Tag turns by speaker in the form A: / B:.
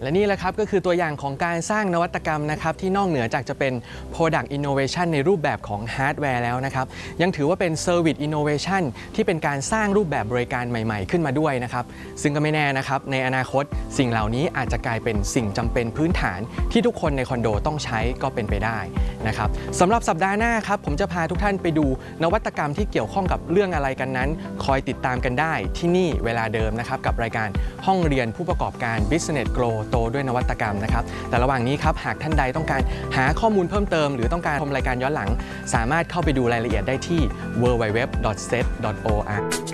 A: และนี่แหละครับก็คือตัวอย่างของการสร้างนวัตกรรมนะครับที่นอกเหนือจากจะเป็น Product Innovation ในรูปแบบของฮาร์ดแวร์แล้วนะครับยังถือว่าเป็น Service Innovation ที่เป็นการสร้างรูปแบบบริการใหม่ๆขึ้นมาด้วยนะครับซึ่งก็ไม่แน่นะครับในอนาคตสิ่งเหล่านี้อาจจะกลายเป็นสิ่งจำเป็นพื้นฐานที่ทุกคนในคอนโดต้องใช้ก็เป็นไปได้นะครับสำหรับสัปดาห์หน้าครับผมจะพาทุกท่านไปดูนวัตกรรมที่เกี่ยวข้องกับเรื่องอะไรกันนั้นคอยติดตามกันได้ที่นี่เวลาเดิมนะครับกับรายการห้องเรียนผู้ประกอบการ Business Grow โตด้วยนวัตกรรมนะครับแต่ระหว่างนี้ครับหากท่านใดต้องการหาข้อมูลเพิ่มเติมหรือต้องการชมรายการย้อนหลังสามารถเข้าไปดูรายละเอียดได้ที่ www.set.org